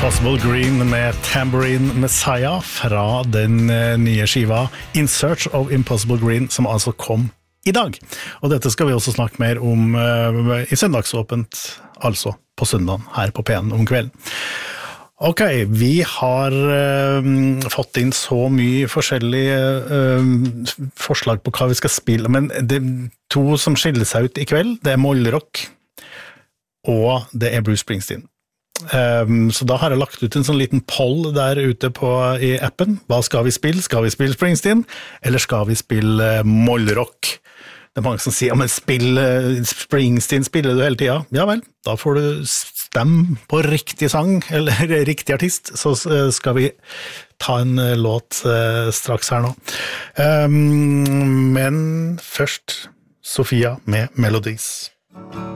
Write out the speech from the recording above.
Impossible Green med Tambourine Messiah fra den nye skiva In Search of Impossible Green, som altså kom i dag. Og dette skal vi også snakke mer om i søndagsåpent, altså på søndagen her på P1 om kvelden. Ok, vi har fått inn så mye forskjellige forslag på hva vi skal spille, men det to som skiller seg ut i kveld, det mollrock, og det Bruce Springsteen. Så da har jeg lagt ut en sånn liten poll der ute i appen. Hva skal vi spille? Skal vi spille Springsteen? Eller skal vi spille mollrock? Det mange som sier, men Springsteen spiller du hele tiden. Ja vel, da får du stemme på riktig sang, eller riktig artist, så skal vi ta en låt straks her nå. Men først Sofia med Melodies.